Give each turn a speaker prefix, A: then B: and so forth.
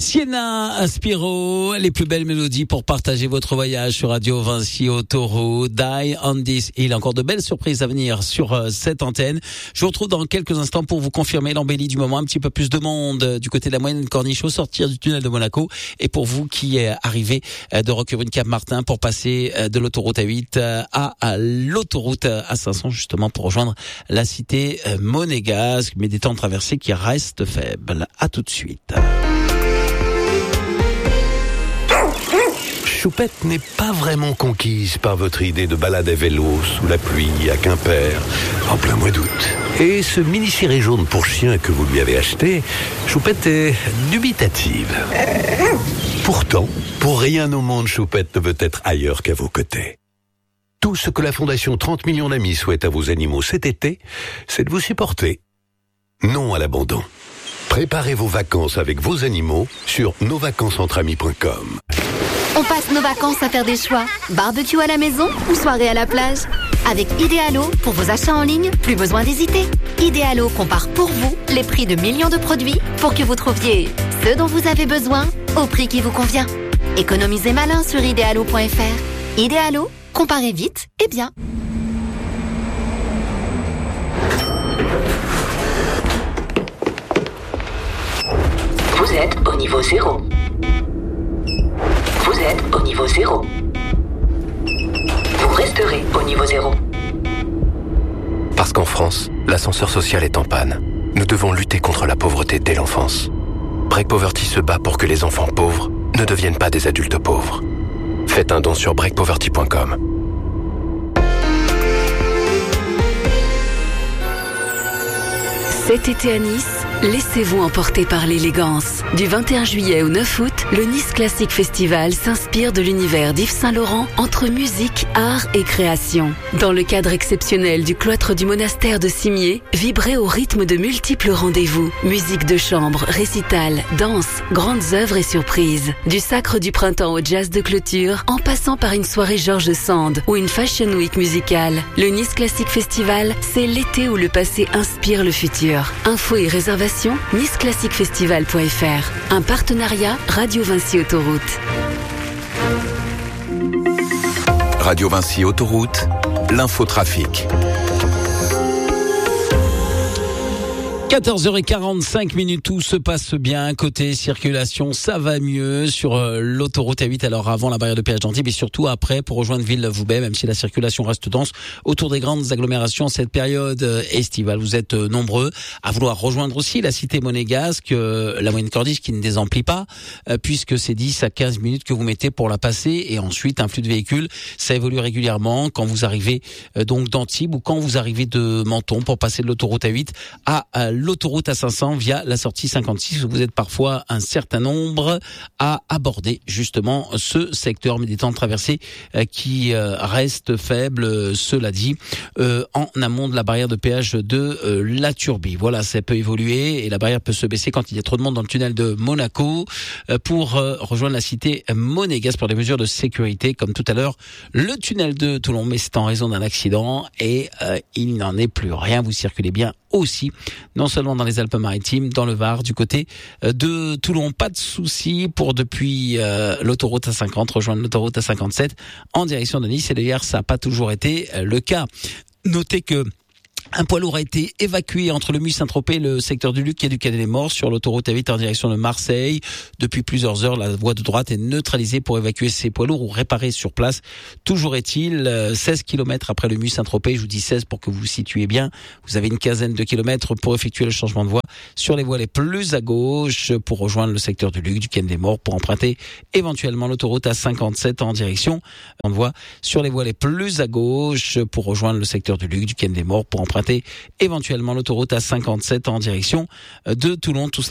A: Sienna Spiro, les plus belles mélodies pour partager votre voyage sur Radio Vinci Autoroute. Die on this hill. Encore de belles surprises à venir sur cette antenne. Je vous retrouve dans quelques instants pour vous confirmer l'embellie du moment. Un petit peu plus de monde du côté de la moyenne Corniche au sortir du tunnel de Monaco. Et pour vous qui arrivez de Roquebrune-Cap-Martin pour passer de l'autoroute A8 à l'autoroute A500 justement pour rejoindre la cité monégasque. Mais des temps de traversée qui restent faibles. À tout de suite.
B: Choupette n'est pas vraiment conquise par votre idée de balade à vélo sous la pluie à Quimper en plein mois d'août. Et ce mini-ciré jaune pour chien que vous lui avez acheté, Choupette est dubitative. Pourtant, pour rien au monde, Choupette ne veut être ailleurs qu'à vos côtés. Tout ce que la Fondation 30 millions d'amis souhaite à vos animaux cet été, c'est de vous supporter. Non à l'abandon. Préparez vos vacances avec vos animaux sur nosvacancesentramis.com.
C: On passe nos vacances à faire des choix. Barbecue à la maison ou soirée à la plage. Avec Idealo, pour vos achats en ligne, plus besoin d'hésiter. Idealo compare pour vous les prix de millions de produits pour que vous trouviez ce dont vous avez besoin au prix qui vous convient. Économisez malin sur idealo.fr. Idealo, comparez vite et bien.
D: Vous êtes au niveau 0. Vous êtes au niveau 0. Vous resterez au niveau 0.
E: Parce qu'en France, l'ascenseur social est en panne. Nous devons lutter contre la pauvreté dès l'enfance. Break Poverty se bat pour que les enfants pauvres ne deviennent pas des adultes pauvres. Faites un don sur breakpoverty.com.
F: Cet été à Nice, laissez-vous emporter par l'élégance. Du 21 juillet au 9 août, le Nice Classic Festival s'inspire de l'univers d'Yves Saint-Laurent entre musique, art et création. Dans le cadre exceptionnel du cloître du monastère de Cimier, vibrez au rythme de multiples rendez-vous. Musique de chambre, récital, danse, grandes œuvres et surprises. Du sacre du printemps au jazz de clôture, en passant par une soirée Georges Sand ou une Fashion Week musicale. Le Nice Classic Festival, c'est l'été où le passé inspire le futur. Infos et réservations, niceclassicfestival.fr. Un partenariat Radio Vinci Autoroute.
G: Radio Vinci Autoroute, l'infotrafic.
A: 14h45, tout se passe bien. Côté circulation, ça va mieux sur l'autoroute A8. Alors avant la barrière de péage d'Antibes et surtout après pour rejoindre Ville-Voubet, même si la circulation reste dense autour des grandes agglomérations en cette période estivale. Vous êtes nombreux à vouloir rejoindre aussi la cité monégasque, la moyenne Corniche qui ne désemplit pas, puisque c'est 10 à 15 minutes que vous mettez pour la passer et ensuite un flux de véhicules. Ça évolue régulièrement quand vous arrivez donc d'Antibes ou quand vous arrivez de Menton pour passer de l'autoroute A8 à l'autoroute A500 via la sortie 56 où vous êtes parfois un certain nombre à aborder justement ce secteur, mais des temps de traversée qui restent faibles, cela dit, en amont de la barrière de péage de la Turbie. Voilà, ça peut évoluer et la barrière peut se baisser quand il y a trop de monde dans le tunnel de Monaco pour rejoindre la cité monégasque pour des mesures de sécurité, comme tout à l'heure, le tunnel de Toulon, mais c'est en raison d'un accident et il n'en est plus rien. Vous circulez bien aussi, non seulement dans les Alpes-Maritimes, dans le Var, du côté de Toulon. Pas de souci pour depuis l'autoroute A50 rejoindre l'autoroute A57 en direction de Nice. Et d'ailleurs, ça n'a pas toujours été le cas. Notez que un poids lourd a été évacué entre le Mû-Saint-Tropez et le secteur du Luc et du Quai des Morts sur l'autoroute A8 en direction de Marseille. Depuis plusieurs heures, la voie de droite est neutralisée pour évacuer ces poids lourds ou réparer sur place. Toujours est-il, 16 km après le Mû-Saint-Tropez, je vous dis 16 pour que vous vous situez bien, vous avez une quinzaine de kilomètres pour effectuer le changement de voie sur les voies les plus à gauche pour rejoindre le secteur du Luc, du Quai des Morts, pour emprunter éventuellement l'autoroute A57 en direction de voie sur les voies les plus à gauche pour rejoindre le secteur du Luc, du Quai des Morts, pour emprunter éventuellement l'autoroute A57 en direction de Toulon. Tout cela